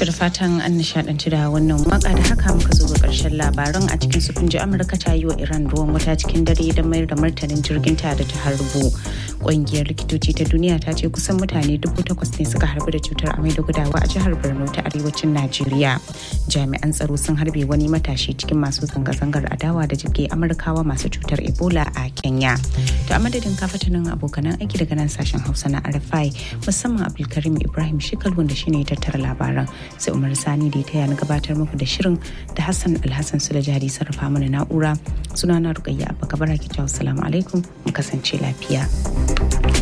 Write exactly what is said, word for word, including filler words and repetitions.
To da fatan an nishadanci da wannan waka da haka muka zo ga karshen labaran a cikin su kun ji Amurka ta yi wa Iran ruwan wuta cikin dare don mayar da martanin jirgin ta da ta harbo. Ƙungiyar likitoci ta duniya ta ce kusan mutane dubu takwas ne suka harbu da cutar amai da gudawa a jihar Borno ta arewacin Najeriya. Jami'an tsaro sun harbe wani matashi cikin masu zanga-zangar adawa da jibge Amurkawa masu cutar Ebola a Kenya. To a madadin kafatanin abokanan aiki daga nan sashen Hausa na R F I musamman Abdulkarim Ibrahim Shikal wanda shine ya tattara labaran. Sai Umar Sani da ya taya na gabatar muku da shirin da Hassan Alhassan Sulajari sarrafa mana na'ura. Sunana Rukayya Abba Kabara ke cewa assalamu alaikum mu kasance lafiya.